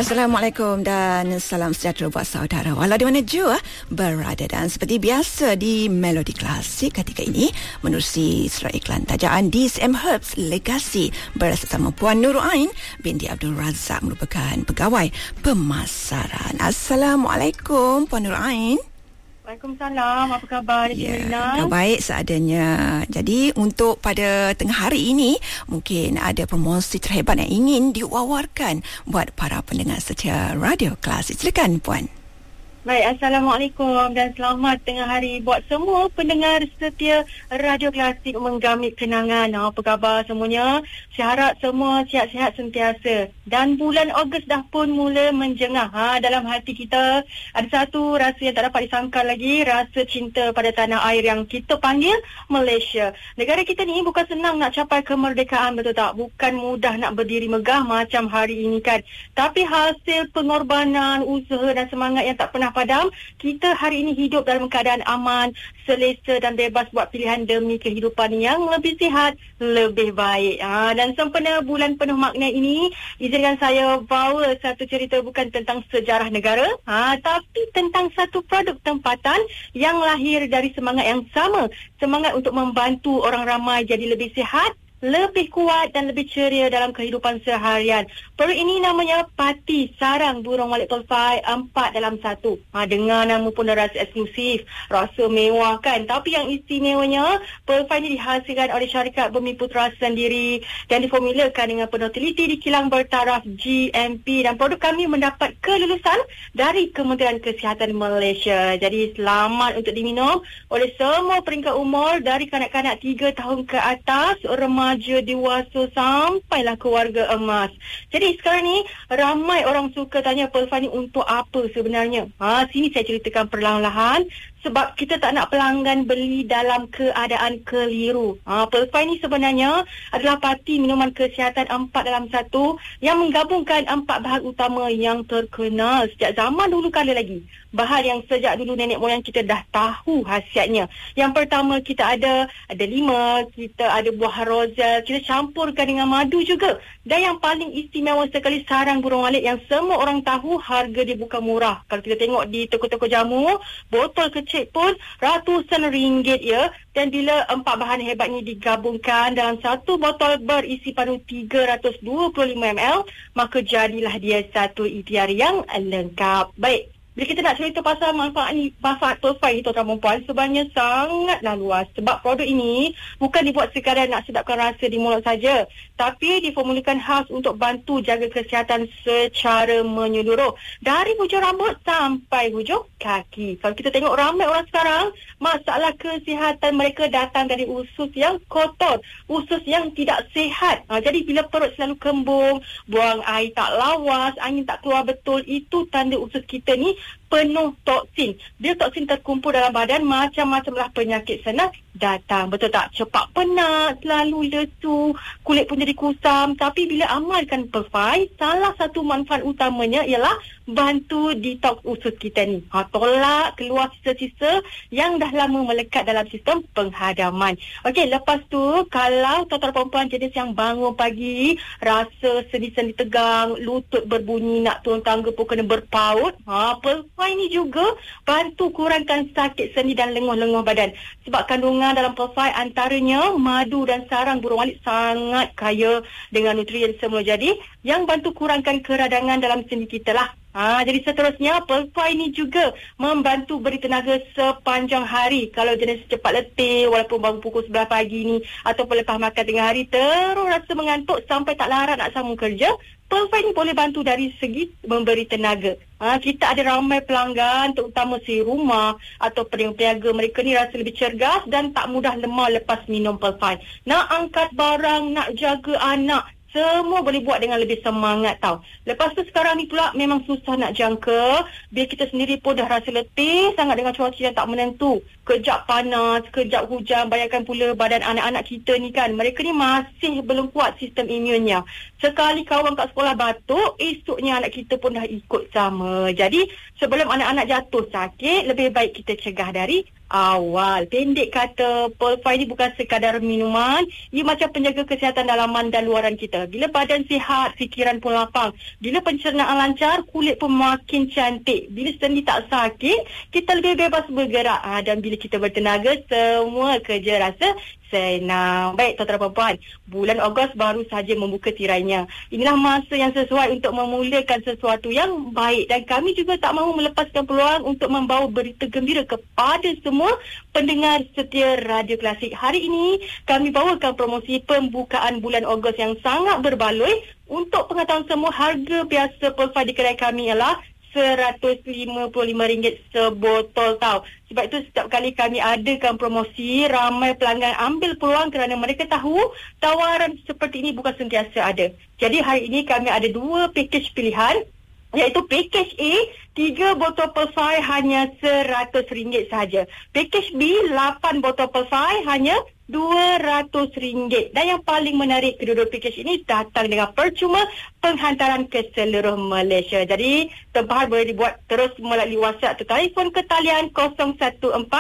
Assalamualaikum dan salam sejahtera buat saudara walau di mana jua berada, dan seperti biasa di Melodi Klasik ketika ini menerusi surat iklan tajaan DSM Herbs Legasi bersama Puan Nurul Ain binti Abdul Razak merupakan pegawai pemasaran. Assalamualaikum Puan Nurul Ain. Waalaikumsalam. Apa khabar? Ya, baik seadanya. Jadi untuk pada tengah hari ini mungkin ada promosi terhebat yang ingin diwawarkan buat para pendengar setia Radio Klasik. Silakan Puan. Baik, Assalamualaikum dan selamat tengah hari buat semua pendengar setia Radio Klasik Menggamit Kenangan. Apa khabar semuanya? Saya harap semua sihat-sihat sentiasa. Dan bulan Ogos dah pun mula menjengah. Dalam hati kita ada satu rasa yang tak dapat disangkal lagi, rasa cinta pada tanah air yang kita panggil Malaysia. Negara kita ni bukan senang nak capai kemerdekaan, betul tak? Bukan mudah nak berdiri megah macam hari ini kan. Tapi hasil pengorbanan, usaha dan semangat yang tak pernah padam, kita hari ini hidup dalam keadaan aman, selesa dan bebas buat pilihan demi kehidupan yang lebih sihat, lebih baik. Dan sempena bulan penuh makna ini, izinkan saya bawa satu cerita bukan tentang sejarah negara, tapi tentang satu produk tempatan yang lahir dari semangat yang sama, semangat untuk membantu orang ramai jadi lebih sihat, lebih kuat dan lebih ceria dalam kehidupan seharian. Produk ini namanya Pati Sarang Burung Malik Tolfai 4 dalam 1. Dengar nama pun dah rasa eksklusif, rasa mewah kan. Tapi yang istimewanya, Tolfai ini dihasilkan oleh syarikat Bumi Putra sendiri dan diformulakan dengan penuh teliti di kilang bertaraf GMP, dan produk kami mendapat kelulusan dari Kementerian Kesihatan Malaysia. Jadi selamat untuk diminum oleh semua peringkat umur, dari kanak-kanak 3 tahun ke atas, remaja, dewasa sampailah keluarga emas. Jadi sekarang ni ramai orang suka tanya Pearl ni untuk apa sebenarnya. Sini saya ceritakan perlahan-lahan, sebab kita tak nak pelanggan beli dalam keadaan keliru. Pearl ni sebenarnya adalah parti minuman kesihatan 4 dalam 1 yang menggabungkan 4 bahan utama yang terkenal sejak zaman dulu kala lagi. Bahan yang sejak dulu nenek moyang kita dah tahu khasiatnya. Yang pertama kita ada lima, kita ada buah rozal, kita campurkan dengan madu juga. Dan yang paling istimewa sekali, sarang burung malik yang semua orang tahu harga dia bukan murah. Kalau kita tengok di toko-toko jamu, botol kecil pun ratusan ringgit ya. Dan bila 4 bahan hebat ini digabungkan dalam satu botol berisi padu 325 ml, maka jadilah dia satu ikhtiar yang lengkap. Baik. Bila kita nak cerita pasal manfaat Tolfai ni tuan-tuan dan puan, sebenarnya sangatlah luas. Sebab produk ini bukan dibuat sekadar nak sedapkan rasa di mulut saja, tapi diformulakan khas untuk bantu jaga kesihatan secara menyeluruh, dari hujung rambut sampai hujung kaki. Kalau kita tengok ramai orang sekarang, masalah kesihatan mereka datang dari usus yang kotor, usus yang tidak sihat. Jadi bila perut selalu kembung, buang air tak lawas, angin tak keluar betul, itu tanda usus kita ni penuh toksin. Bila toksin terkumpul dalam badan, macam-macamlah penyakit senang datang. Betul tak? Cepat penat, selalu lesu, kulit pun jadi kusam. Tapi bila amalkan Perfai, salah satu manfaat utamanya ialah bantu detox usus kita ni. Tolak keluar sisa-sisa yang dah lama melekat dalam sistem penghadaman. Okey, lepas tu kalau tuan-tuan perempuan jenis yang bangun pagi rasa sendi-sendi tegang, lutut berbunyi, nak turun tangga pun kena berpaut, Perfai ni juga bantu kurangkan sakit sendi dan lenguh-lenguh badan. Sebab kandungan dalam Perfai antaranya madu dan sarang burung malik sangat kaya dengan nutrien semula, jadi yang bantu kurangkan keradangan dalam sendi kita lah. Jadi seterusnya, Perfai ini juga membantu beri tenaga sepanjang hari. Kalau jenis cepat letih, walaupun baru pukul 11 pagi ni, ataupun lepas makan tengah hari, terus rasa mengantuk sampai tak larat nak sambung kerja, Perfai ini boleh bantu dari segi memberi tenaga. Kita ada ramai pelanggan, terutama si rumah atau peniaga, mereka ni rasa lebih cergas dan tak mudah lemah lepas minum Perfai. Nak angkat barang, nak jaga anak, semua boleh buat dengan lebih semangat tau. Lepas tu sekarang ni pula memang susah nak jangka. Bila kita sendiri pun dah rasa letih sangat dengan cuaca yang tak menentu. Kejap panas, kejap hujan. Bayangkan pula badan anak-anak kita ni kan, mereka ni masih belum kuat sistem imunnya. Sekali kawan kat sekolah batuk, esoknya anak kita pun dah ikut sama. Jadi sebelum anak-anak jatuh sakit, lebih baik kita cegah dari awal. Pendek kata, Pearl 5 ni bukan sekadar minuman, ia macam penjaga kesihatan dalaman dan luaran kita. Bila badan sihat, fikiran pun lapang. Bila pencernaan lancar, kulit pun makin cantik. Bila sendi tak sakit, kita lebih bebas bergerak. Dan bila kita bertenaga, semua kerja rasa senang. Baik, tuan-tuan dan puan-puan, bulan Ogos baru saja membuka tirainya. Inilah masa yang sesuai untuk memulakan sesuatu yang baik, dan kami juga tak mahu melepaskan peluang untuk membawa berita gembira kepada semua pendengar setia Radio Klasik. Hari ini kami bawakan promosi pembukaan bulan Ogos yang sangat berbaloi. Untuk pengetahuan semua, harga biasa Pearl 5 di kedai kami ialah RM155 sebotol tau. Sebab itu setiap kali kami adakan promosi, ramai pelanggan ambil peluang kerana mereka tahu tawaran seperti ini bukan sentiasa ada. Jadi hari ini kami ada 2 pakej pilihan, iaitu pakej A, 3 botol Pearl 5 hanya RM100 sahaja. Pakej B, 8 botol Pearl 5 hanya RM200. Dan yang paling menarik, kedua-dua pakej ini datang dengan percuma penghantaran ke seluruh Malaysia. Jadi tempahan boleh dibuat terus melalui WhatsApp atau telefon ke talian 014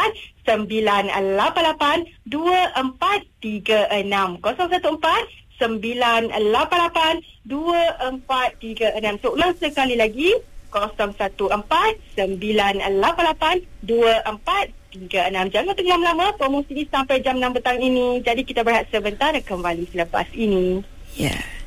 988 2436 014 988 2436. So ulang sekali lagi, 014 988 2436. Jangan tenggelam lama, promosi ini sampai jam 6 petang ini. Jadi kita berehat sebentar dan kembali selepas ini. Ya.